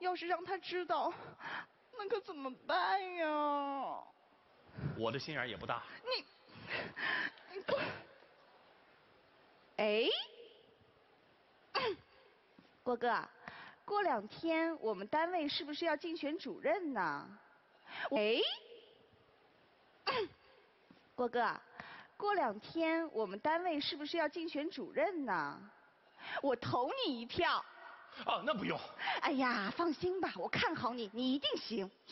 要是让他知道，那可怎么办呀？ 我的心眼也不大。 你不，哎，郭哥，过2天我们单位是不是要竞选主任呢？哎，郭哥，过2天我们单位是不是要竞选主任呢？我投你一票。 啊，那不用。 哎呀，放心吧，我看好你，你一定行。